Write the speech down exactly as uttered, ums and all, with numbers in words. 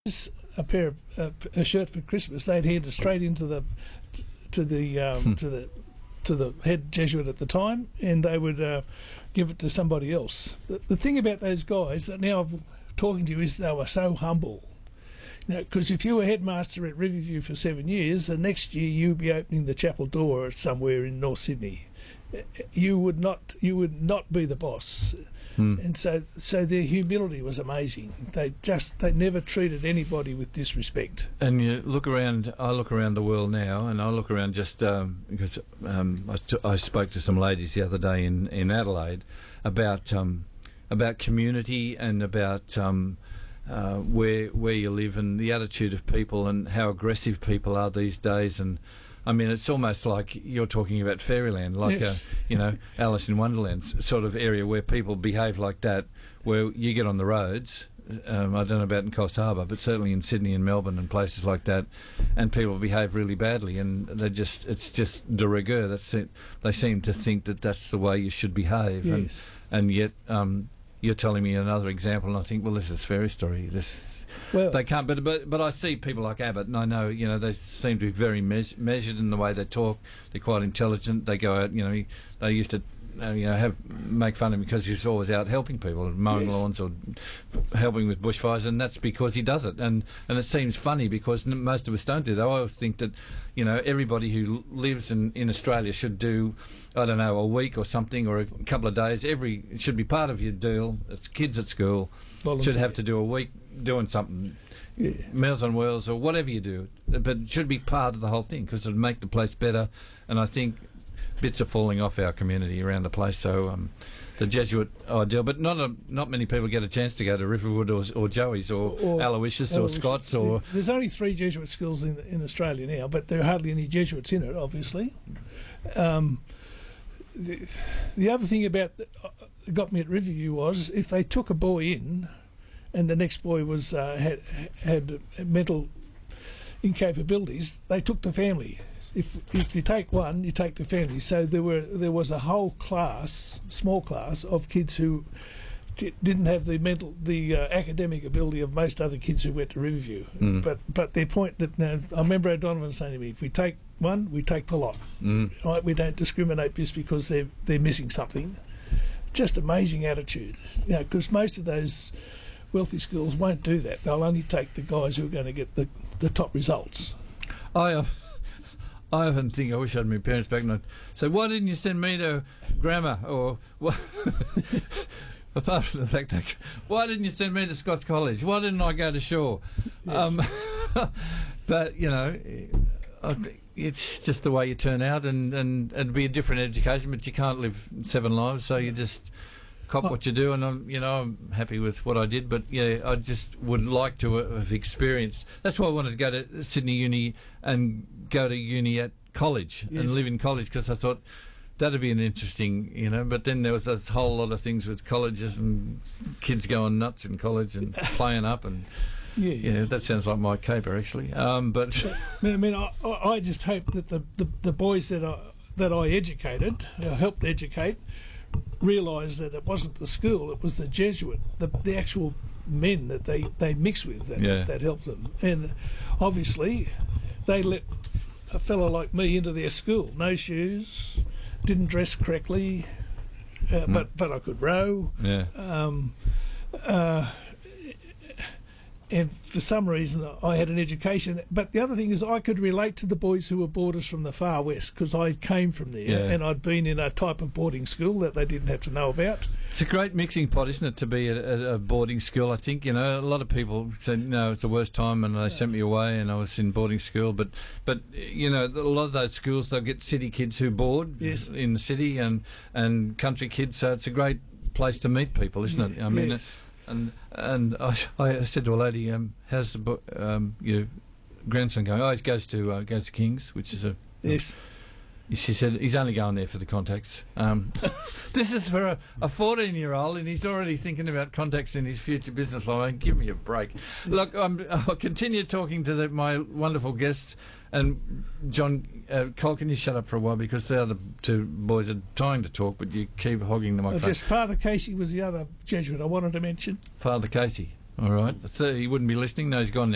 a pair of uh, a shirt for Christmas, they'd hand it straight into the to the um, to the to the head Jesuit at the time, and they would uh, give it to somebody else. The, the thing about those guys that now I'm talking to you is they were so humble. Because if you were headmaster at Riverview for seven years, the next year you'd be opening the chapel door somewhere in North Sydney. You would not, you would not be the boss, hmm. and so, so their humility was amazing. They just, they never treated anybody with disrespect. And you look around. I look around the world now, and I look around just um, because um, I, t- I spoke to some ladies the other day in in Adelaide about um, about community and about. Um, Uh, where where you live and the attitude of people and how aggressive people are these days. And I mean, it's almost like you're talking about fairyland, like yes. a, you know, Alice in Wonderland sort of area where people behave like that, where you get on the roads. Um, I don't know about in Coffs Harbour, but certainly in Sydney and Melbourne and places like that, and people behave really badly, and they just it's just de rigueur. That's it. They seem to think that that's the way you should behave, yes. and, and yet. Um, You're telling me another example, and I think, well, this is a fairy story. This, well, they can't. But but but I see people like Abbott, and I know, you know, they seem to be very me- measured in the way they talk. They're quite intelligent. They go out, you know. He, they used to, uh, you know, have make fun of him because he's always out helping people, mowing yes. lawns or f- helping with bushfires, and that's because he does it. And and it seems funny because n- most of us don't do that. I always think that, you know, everybody who lives in, in Australia should do, I don't know, a week or something, or a couple of days. Every it should be part of your deal. It's kids at school Volunteer. should have to do a week doing something, yeah. Meals on Wheels or whatever you do. But it should be part of the whole thing because it'd make the place better. And I think bits are falling off our community around the place. So um, the Jesuit ideal, but not a, not many people get a chance to go to Riverwood or, or Joey's or, or Aloysius or Scott's or. Yeah. There's only three Jesuit schools in in Australia now, but there are hardly any Jesuits in it, obviously. Um, The, the other thing about that got me at Riverview was if they took a boy in, and the next boy was uh, had had mental incapabilities, they took the family. If if you take one, you take the family. So there were there was a whole class, small class of kids who d- didn't have the mental, the uh, academic ability of most other kids who went to Riverview. Mm. But but their point that now, I remember O'Donovan saying to me, if we take one, we take the lot. Mm. Right? We don't discriminate just because they're they're missing something. Just amazing attitude, you know, because most of those wealthy schools won't do that. They'll only take the guys who are going to get the, the top results. I uh, I often think I wish I had my parents back and I'd say, why didn't you send me to grammar? Or what? Apart from the fact that, why didn't you send me to Scots College? Why didn't I go to Shaw? Yes. Um, but, you know, I think it's just the way you turn out, and, and it'd be a different education, but you can't live seven lives, so you just cop what you do, and I'm, you know, I'm happy with what I did, but yeah, I just would like to have experienced. That's why I wanted to go to Sydney Uni and go to uni at college yes. and live in college, because I thought that'd be an interesting, you know. But then there was this whole lot of things with colleges and kids going nuts in college and playing up and. Yeah, yeah, that sounds like my caper actually. Um, but I mean, I, I just hope that the, the, the boys that I that I educated, uh, helped educate, realised that it wasn't the school; it was the Jesuit, the the actual men that they, they mix with that yeah. that helped them. And obviously, they let a fellow like me into their school. No shoes, didn't dress correctly, uh, mm. but but I could row. Yeah. Um, uh, And for some reason, I had an education. But the other thing is, I could relate to the boys who were boarders from the far west, because I came from there, yeah. and I'd been in a type of boarding school that they didn't have to know about. It's a great mixing pot, isn't it, to be at a, a boarding school? I think, you know, a lot of people said, no, it's the worst time, and they sent me away, and I was in boarding school. But, but you know, a lot of those schools, they'll get city kids who board yes. in the city, and, and country kids, so it's a great place to meet people, isn't yeah, it? I mean, yes. And and I, I said to a lady, um, "How's the bo- um, your grandson going?" Oh, he goes to uh, goes to King's, which is a yes. She said he's only going there for the contacts. Um, this is for a fourteen-year-old, and he's already thinking about contacts in his future business life. I mean, give me a break. Look, I'm, I'll continue talking to the, my wonderful guests. And John, uh, Cole, can you shut up for a while, because the other two boys are trying to talk, but you keep hogging the microphone. Well, just Father Casey was the other Jesuit I wanted to mention. Father Casey, all right. So he wouldn't be listening. No, he's gone now.